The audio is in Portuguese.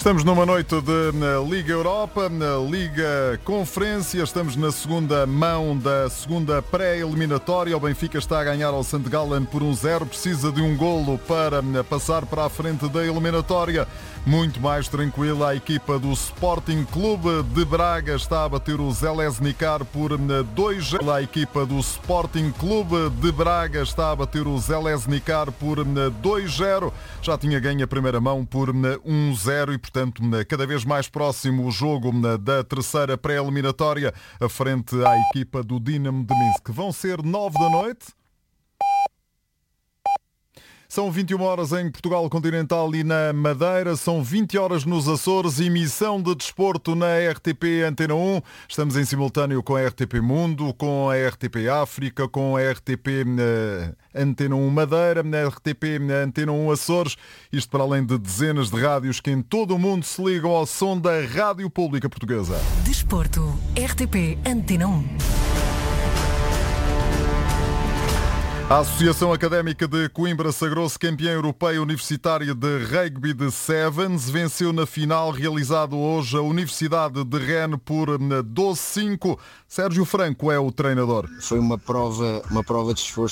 Estamos numa noite de Liga Europa, na Liga Conferência. Estamos na segunda mão da segunda pré-eliminatória. O Benfica está a ganhar ao St. Gallen por 1-0. Precisa de um golo para passar para a frente da eliminatória. Muito mais tranquila a equipa do Sporting Clube de Braga. Está a bater o Železničar por 2-0. A equipa do Sporting Clube de Braga está a bater o Železničar por 2-0. Já tinha ganho a primeira mão por 1-0 e, portanto, cada vez mais próximo o jogo da terceira pré-eliminatória, à frente à equipa do Dinamo de Minsk. Vão ser 9 da noite. São 21 horas em Portugal Continental e na Madeira, são 20 horas nos Açores, emissão de desporto na RTP Antena 1. Estamos em simultâneo com a RTP Mundo, com a RTP África, com a RTP Antena 1 Madeira, na RTP Antena 1 Açores. Isto para além de dezenas de rádios que em todo o mundo se ligam ao som da Rádio Pública Portuguesa. Desporto, RTP Antena 1. A Associação Académica de Coimbra sagrou-se campeã europeia universitária de rugby de Sevens. Venceu na final, realizado hoje, a Universidade de Rennes por 12-5. Sérgio Franco é o treinador. Foi uma prova de esforço